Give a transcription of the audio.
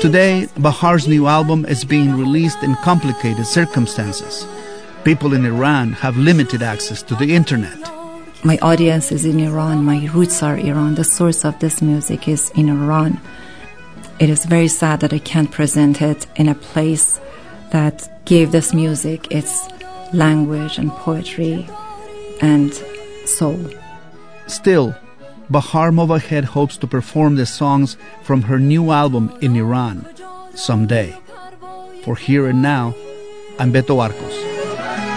Today, Bahar's new album is being released in complicated circumstances. People in Iran have limited access to the internet. My audience is in Iran. My roots are Iran. The source of this music is in Iran. It is very sad that I can't present it in a place that gave this music its language and poetry and soul. Still, Bahar Movahed hopes to perform the songs from her new album in Iran someday. For Here and Now, I'm Beto Arcos.